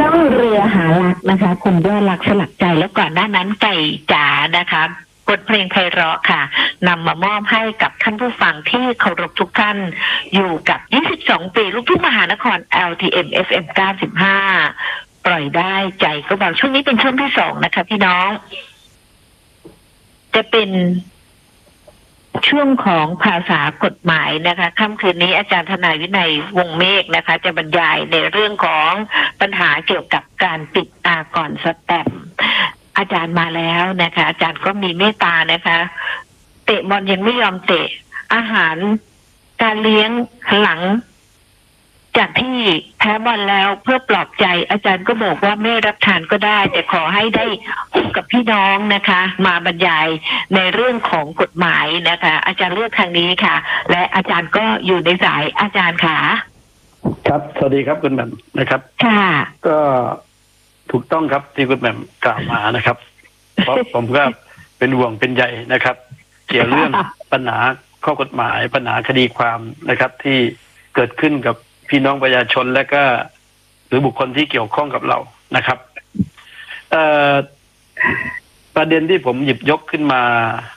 ล่องเรือหารักนะคะคุณยอดรักสลักใจแล้วก่อนหน้านั้นไก่จ๋านะคะบทเพลงไพเราะค่ะนำมามอบให้กับท่านผู้ฟังที่เคารพทุกท่านอยู่กับ22ปีลูกทุ่งมหานคร LTM FM 95ปล่อยได้ใจก็เบาช่วงนี้เป็นช่วงที่2นะคะพี่น้องจะเป็นช่วงของภาษากฎหมายนะคะค่ำคืนนี้อาจารย์ทนายวินัยวงศ์เมฆนะคะจะบรรยายในเรื่องของปัญหาเกี่ยวกับการปิดอากรสแตมป์อาจารย์มาแล้วนะคะอาจารย์ก็มีเมตตานะคะเตะบอลยังไม่ยอมเตะอาหารการเลี้ยงหลังจากที่แพ้บอลแล้วเพื่อปลอบใจอาจารย์ก็บอกว่าไม่รับทานก็ได้แต่ขอให้ได้พบกับพี่น้องนะคะมาบรรยายในเรื่องของกฎหมายนะคะอาจารย์เลือกทางนี้ค่ะและอาจารย์ก็อยู่ในสายอาจารย์ค่ะครับสวัสดีครับคุณแหม่มนะครับค่ะก็ถูกต้องครับที่คุณแหม่มกล่าวมานะครับเพราะผมก็เป็นห่วงเป็นใยนะครับเกี่ยวเรื่องปัญหาข้อกฎหมายปัญหาคดีความนะครับที่เกิดขึ้นกับพี่น้องประชาชนและก็หรือบุคคลที่เกี่ยวข้องกับเรานะครับประเด็นที่ผมหยิบยกขึ้นมา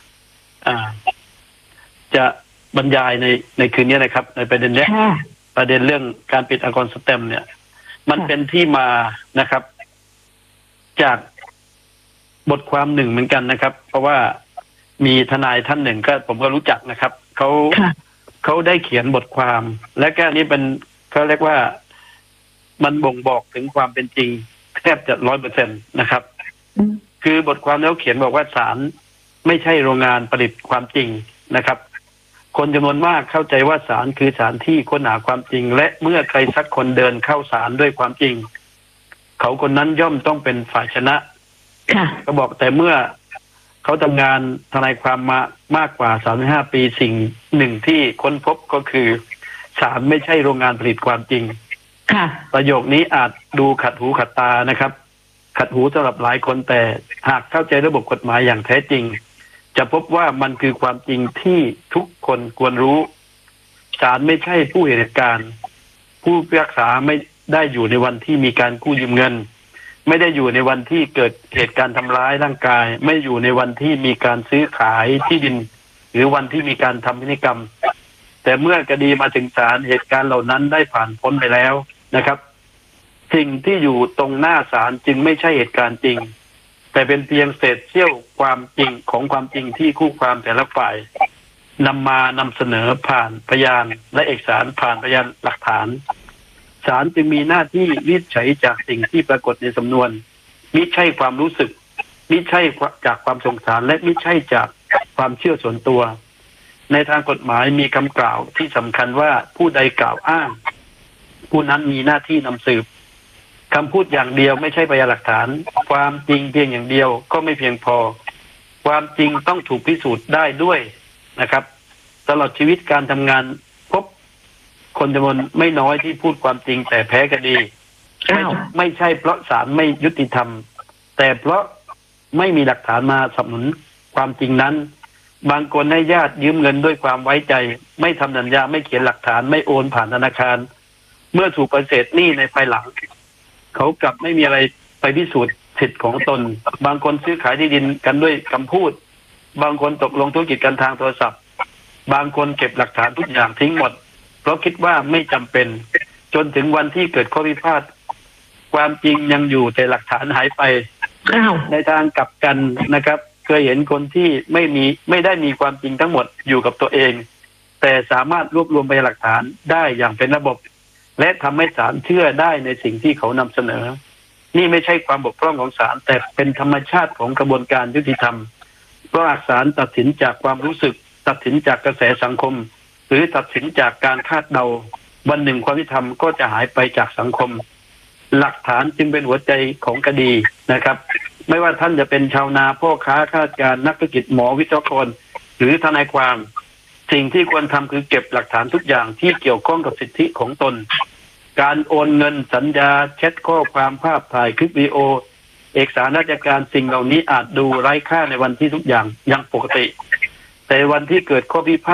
จะบรรยายในคืนนี้นะครับในประเด็นนี้ประเด็นเรื่องการปิดอากรสแตมป์เนี่ยมันเป็นที่มานะครับจากบทความหนึ่งเหมือนกันนะครับเพราะว่ามีทนายท่านหนึ่งก็ผมก็รู้จักนะครับเขาได้เขียนบทความและก็นี้เป็นเขาเรียกว่ามันบ่งบอกถึงความเป็นจริงแทบจะ 100% นะครับคือบทความแล้วเขียนบอกว่าศาลไม่ใช่โรงงานผลิตความจริงนะครับคนจำนวนมากเข้าใจว่าศาลคือศาลที่ค้นหาความจริงและเมื่อใครสักคนเดินเข้าศาลด้วยความจริงเขาคนนั้นย่อมต้องเป็นฝ่ายชนะเขาบอกแต่เมื่อเขาทำงานทนายความมามากกว่า35ปีสิ่งหนึ่งที่ค้นพบก็คือศาลไม่ใช่โรงงานผลิตความจริงประโยคนี้อาจดูขัดหูขัดตานะครับขัดหูสำหรับหลายคนแต่หากเข้าใจระบบกฎหมายอย่างแท้จริงจะพบว่ามันคือความจริงที่ทุกคนควรรู้ศาลไม่ใช่ผู้เห็นเหตุการณ์ผู้พิพากษาไม่ได้อยู่ในวันที่มีการกู้ยืมเงินไม่ได้อยู่ในวันที่เกิดเหตุการณ์ทำร้ายร่างกายไม่อยู่ในวันที่มีการซื้อขายที่ดินหรือวันที่มีการทำพินัยกรรมแต่เมื่อคดีมาถึงศาลเหตุการณ์เหล่านั้นได้ผ่านพ้นไปแล้วนะครับสิ่งที่อยู่ตรงหน้าศาลจึงไม่ใช่เหตุการณ์จริงแต่เป็นเพียงเศษเสี้ยวความจริงของความจริงที่คู่ความแต่ละฝ่ายนำเสนอผ่านพยานและเอกสารผ่านพยานหลักฐานศาลจึงมีหน้าที่วินิจฉัยจากสิ่งที่ปรากฏในสำนวนมิใช่ความรู้สึกมิใช่จากความสงสารและมิใช่จากความเชื่อส่วนตัวในทางกฎหมายมีคำกล่าวที่สำคัญว่าผู้ใดกล่าวอ้างผู้นั้นมีหน้าที่นำสืบคำพูดอย่างเดียวไม่ใช่พยานหลักฐานความจริงเพียงอย่างเดียวก็ไม่เพียงพอความจริงต้องถูกพิสูจน์ได้ด้วยนะครับตลอดชีวิตการทำงานพบคนจำนวนไม่น้อยที่พูดความจริงแต่แพ้คดีไม่ใช่เพราะศาลไม่ยุติธรรมแต่เพราะไม่มีหลักฐานมาสนับสนุนความจริงนั้นบางคนให้ญาติยืมเงินด้วยความไว้ใจไม่ทำสัญญาไม่เขียนหลักฐานไม่โอนผ่านธนาคารเมื่อถูกปฏิเสธหนี้ในภายหลังเขากลับไม่มีอะไรไปพิสูจน์สิทธิ์ของตนบางคนซื้อขายที่ดินกันด้วยคำพูดบางคนตกลงธุรกิจกันทางโทรศัพท์บางคนเก็บหลักฐานทุกอย่างทิ้งหมดเพราะคิดว่าไม่จำเป็นจนถึงวันที่เกิดข้อพิพาทความจริงยังอยู่แต่หลักฐานหายไปในทางกลับกันนะครับเคยเห็นคนที่ไม่ได้มีความจริงทั้งหมดอยู่กับตัวเองแต่สามารถรวบรวมพยานหลักฐานได้อย่างเป็นระบบและทำให้ศาลเชื่อได้ในสิ่งที่เขานำเสนอนี่ไม่ใช่ความบกพร่องของศาลแต่เป็นธรรมชาติของกระบวนการยุติธรรมเพราะศาลตัดสินจากความรู้สึกตัดสินจากกระแสสังคมหรือตัดสินจากการคาดเดาวันหนึ่งความยุติธรรมก็จะหายไปจากสังคมหลักฐานจึงเป็นหัวใจของคดีนะครับไม่ว่าท่านจะเป็นชาวนาพ่อค้าข้าราชการนักธุรกิจหมอวิศวกรหรือทนายความสิ่งที่ควรทำคือเก็บหลักฐานทุกอย่างที่เกี่ยวข้องกับสิทธิของตนการโอนเงินสัญญาแชทข้อความภาพถ่ายคลิปวิดีโอเอกสารราชการสิ่งเหล่านี้อาจดูไร้ค่าในวันที่ทุกอย่างยังปกติแต่วันที่เกิดข้อพิพาท